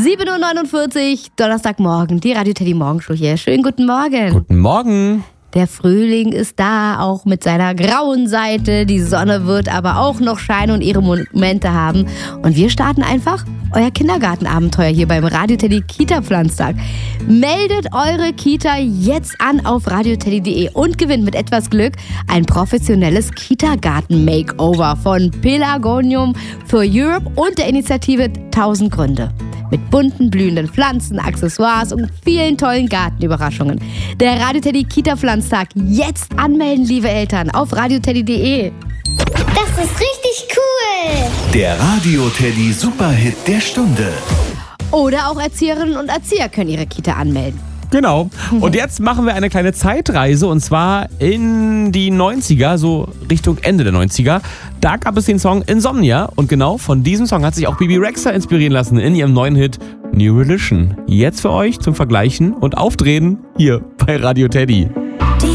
7:49 Uhr, Donnerstagmorgen, die Radio Teddy Morgenshow hier. Schönen guten Morgen. Guten Morgen. Der Frühling ist da, auch mit seiner grauen Seite. Die Sonne wird aber auch noch scheinen und ihre Momente haben. Und wir starten einfach euer Kindergartenabenteuer hier beim Radio Teddy Kita-Pflanztag. Meldet eure Kita jetzt an auf radioteddy.de und gewinnt mit etwas Glück ein professionelles Kita-Garten-Makeover von Pelargonium for Europe und der Initiative 1000 Gründe. Mit bunten, blühenden Pflanzen, Accessoires und vielen tollen Gartenüberraschungen. Der Radio Teddy Kita-Pflanztag. Jetzt anmelden, liebe Eltern, auf radioteddy.de. Das ist richtig cool. Der Radio Teddy Superhit der Stunde. Oder auch Erzieherinnen und Erzieher können ihre Kita anmelden. Genau. Und jetzt machen wir eine kleine Zeitreise und zwar in die 90er, so Richtung Ende der 90er. Da gab es den Song Insomnia und genau von diesem Song hat sich auch Bibi Rexha inspirieren lassen in ihrem neuen Hit New Religion. Jetzt für euch zum Vergleichen und Aufdrehen hier bei Radio Teddy.